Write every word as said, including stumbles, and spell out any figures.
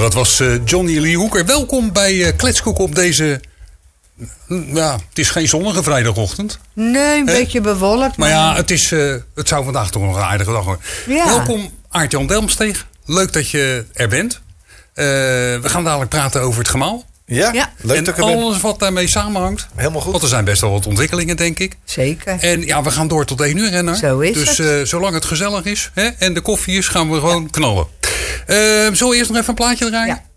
dat was uh, Johnny Lee Hooker. Welkom bij uh, Kletskoek op deze... Ja, het is geen zonnige vrijdagochtend. Nee, een He? beetje bewolkt. Maar, maar ja, het, is, uh, het zou vandaag toch nog een aardige dag worden. Ja. Welkom Aart-Jan Delmsteeg. Leuk dat je er bent. Uh, we gaan dadelijk praten over het gemaal. Ja, ja. Leuk en dat ik er ben. alles wat daarmee samenhangt. Helemaal goed. Want er zijn best wel wat ontwikkelingen, denk ik. Zeker. En ja, we gaan door tot één uur, Renner. Zo is dus, het. Dus uh, zolang het gezellig is hè, en de koffie is, gaan we gewoon ja. knallen. Uh, zullen we eerst nog even een plaatje draaien? Ja.